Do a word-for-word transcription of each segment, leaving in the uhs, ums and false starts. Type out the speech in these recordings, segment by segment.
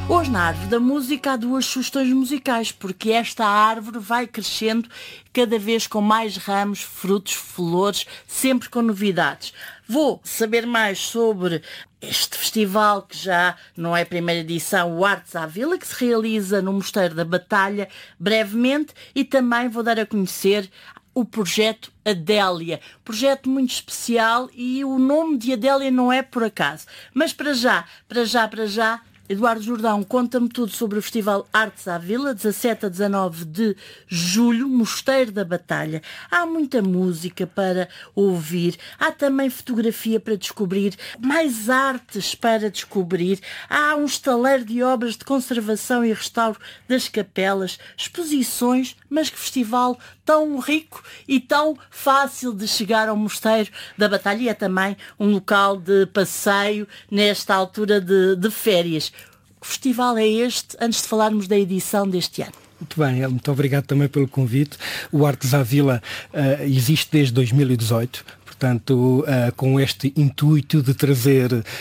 Hoje na Árvore da Música há duas sugestões musicais, porque esta árvore vai crescendo cada vez com mais ramos, frutos, flores, sempre com novidades. Vou saber mais sobre este festival que já não é a primeira edição, o Artes à Vila, que se realiza no Mosteiro da Batalha brevemente, e também vou dar a conhecer o projeto Adélia, projeto muito especial, e o nome de Adélia não é por acaso. Mas para já, para já, para já, Eduardo Jordão, conta-me tudo sobre o Festival Artes à Vila, dezassete a dezanove de julho, Mosteiro da Batalha. Há muita música para ouvir, há também fotografia para descobrir, mais artes para descobrir, há um estaleiro de obras de conservação e restauro das capelas, exposições, mas que festival tão rico e tão fácil de chegar ao Mosteiro da Batalha, e é também um local de passeio nesta altura de, de férias. Que festival é este, antes de falarmos da edição deste ano? Muito bem, muito obrigado também pelo convite. O Artes à Vila uh, existe desde dois mil e dezoito. Portanto, uh, com este intuito de trazer uh,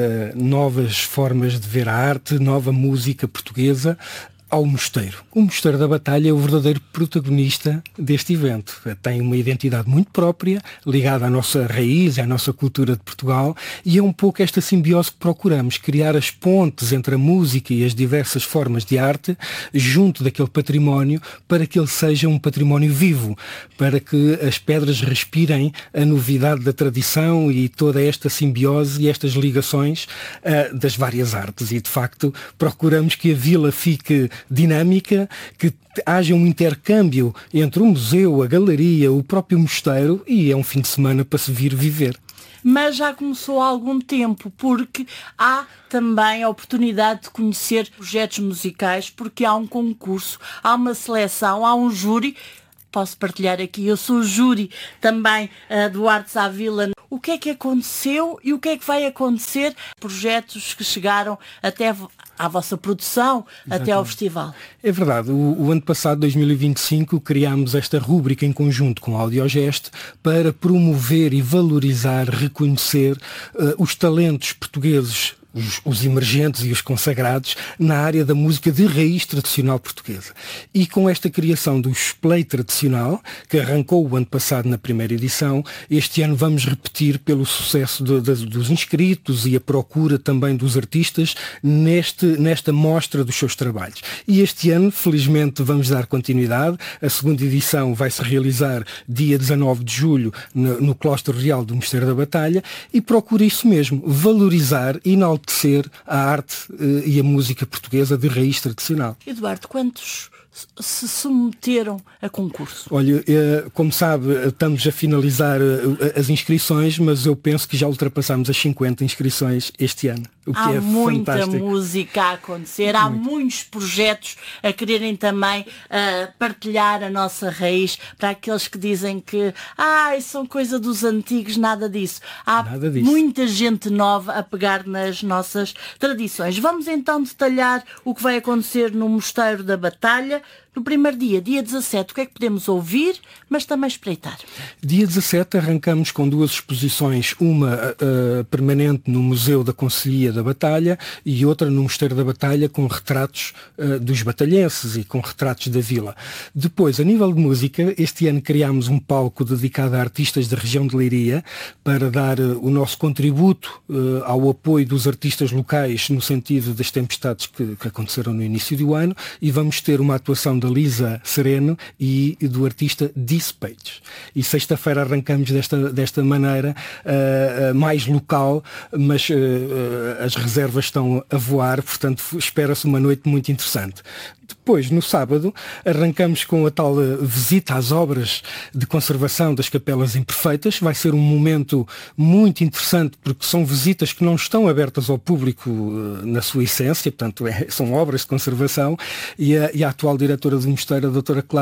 novas formas de ver a arte, nova música portuguesa ao Mosteiro. O Mosteiro da Batalha é o verdadeiro protagonista deste evento. Tem uma identidade muito própria, ligada à nossa raiz, à nossa cultura de Portugal, e é um pouco esta simbiose que procuramos, criar as pontes entre a música e as diversas formas de arte, junto daquele património, para que ele seja um património vivo, para que as pedras respirem a novidade da tradição e toda esta simbiose e estas ligações uh, das várias artes. E, de facto, procuramos que a vila fique dinâmica, que haja um intercâmbio entre o museu, a galeria, o próprio mosteiro, e é um fim de semana para se vir viver. Mas já começou há algum tempo, porque há também a oportunidade de conhecer projetos musicais, porque há um concurso, há uma seleção, há um júri. Posso partilhar aqui, eu sou júri também uh, do Artes à Vila. O que é que aconteceu e o que é que vai acontecer? Projetos que chegaram até à vossa produção, Exatamente. Até ao festival. É verdade. O, o ano passado, dois mil e vinte e cinco, criámos esta rúbrica em conjunto com a Audiogest para promover e valorizar, reconhecer uh, os talentos portugueses, Os, os emergentes e os consagrados na área da música de raiz tradicional portuguesa. E com esta criação do Esplay Tradicional, que arrancou o ano passado na primeira edição, este ano vamos repetir pelo sucesso de, de, dos inscritos e a procura também dos artistas neste, nesta mostra dos seus trabalhos. E este ano, felizmente, vamos dar continuidade. A segunda edição vai se realizar dia dezanove de julho no, no Claustro Real do Mosteiro da Batalha, e procura isso mesmo, valorizar e enaltecer a arte uh, e a música portuguesa de raiz tradicional. Eduardo, quantos se submeteram a concurso? Olha, uh, como sabe, estamos a finalizar uh, as inscrições, mas eu penso que já ultrapassamos as cinquenta inscrições este ano. O que há é muita fantástico. música a acontecer, há Muito. muitos projetos a quererem também uh, partilhar a nossa raiz, para aqueles que dizem que ah, são coisa dos antigos, nada disso. Há nada disso. Muita gente nova a pegar nas nossas tradições. Vamos então detalhar o que vai acontecer no Mosteiro da Batalha. No primeiro dia, dia dezassete, o que é que podemos ouvir, mas também espreitar? Dia dezassete arrancamos com duas exposições, uma uh, permanente no Museu da Conselhia da Batalha e outra no Mosteiro da Batalha, com retratos uh, dos batalhenses e com retratos da vila. Depois, a nível de música, este ano criámos um palco dedicado a artistas da região de Leiria, para dar uh, o nosso contributo uh, ao apoio dos artistas locais no sentido das tempestades que, que aconteceram no início do ano, e vamos ter uma atuação da Lisa Sereno e do artista Dispage. E sexta-feira arrancamos desta, desta maneira, uh, mais local, mas uh, uh, as reservas estão a voar, portanto espera-se uma noite muito interessante. Depois, no sábado, arrancamos com a tal visita às obras de conservação das capelas imperfeitas. Vai ser um momento muito interessante, porque são visitas que não estão abertas ao público uh, na sua essência, portanto é, são obras de conservação, e a, e a atual diretora do Mosteiro, a doutora Clara,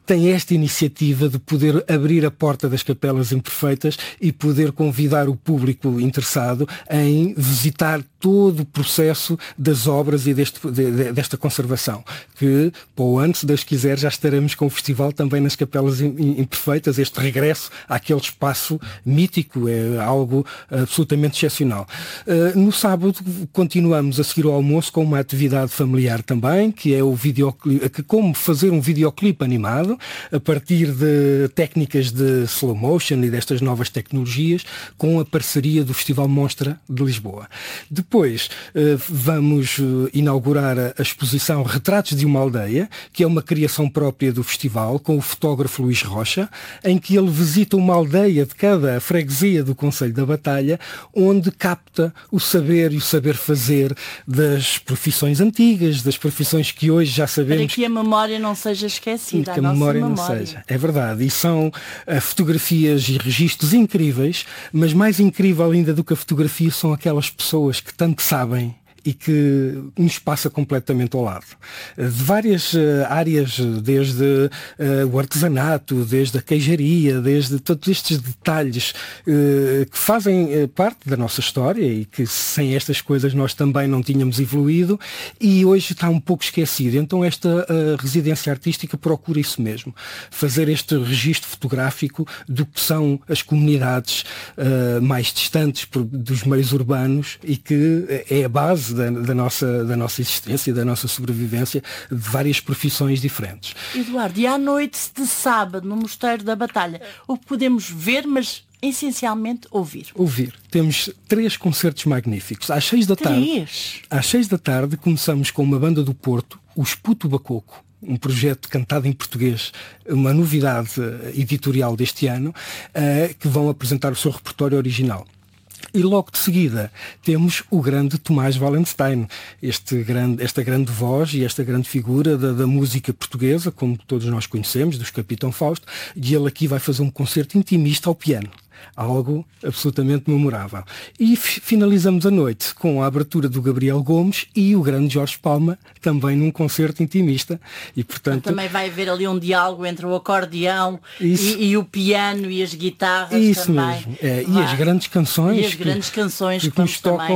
tem esta iniciativa de poder abrir a porta das Capelas Imperfeitas e poder convidar o público interessado em visitar todo o processo das obras e deste, de, de, desta conservação, que para o ano, se Deus quiser, já estaremos com o festival também nas Capelas Imperfeitas, este regresso àquele espaço mítico, é algo absolutamente excepcional. Uh, no sábado continuamos a seguir o almoço com uma atividade familiar também, que é o videoclipe, que como fazer um videoclipe animado a partir de técnicas de slow motion e destas novas tecnologias, com a parceria do Festival Monstra de Lisboa. Depois uh, vamos uh, inaugurar a, a exposição Retratos de uma Aldeia, que é uma criação própria do festival, com o fotógrafo Luís Rocha, em que ele visita uma aldeia de cada freguesia do Concelho da Batalha, onde capta o saber e o saber fazer das profissões antigas, das profissões que hoje já sabemos. Para que a memória não seja esquecida. Que a, a memória, memória não seja. É verdade. E são uh, fotografias e registros incríveis, mas mais incrível ainda do que a fotografia são aquelas pessoas que tanto sabem e que nos passa completamente ao lado. De várias uh, áreas, desde uh, o artesanato, desde a queijaria, desde todos estes detalhes uh, que fazem uh, parte da nossa história e que sem estas coisas nós também não tínhamos evoluído e hoje está um pouco esquecido. Então esta uh, residência artística procura isso mesmo, fazer este registro fotográfico do que são as comunidades uh, mais distantes por, dos meios urbanos e que é a base Da, da, nossa, da nossa existência, da nossa sobrevivência, de várias profissões diferentes. Eduardo, e à noite de sábado, no Mosteiro da Batalha, o que podemos ver, mas essencialmente ouvir? Ouvir. Temos três concertos magníficos. Às seis da tarde, três? Às seis da tarde começamos com uma banda do Porto, os Puto Bacoco, um projeto cantado em português, uma novidade editorial deste ano, uh, que vão apresentar o seu repertório original. E logo de seguida temos o grande Tomás Wallenstein, este grande, esta grande voz e esta grande figura da, da música portuguesa, como todos nós conhecemos, dos Capitão Fausto, e ele aqui vai fazer um concerto intimista ao piano. Algo absolutamente memorável. E finalizamos a noite com a abertura do Gabriel Gomes e o grande Jorge Palma, também num concerto intimista. E, portanto, também vai haver ali um diálogo entre o acordeão e, e o piano e as guitarras isso também. Mesmo. É, e as grandes canções. E as grandes canções que, que, que nos tocam também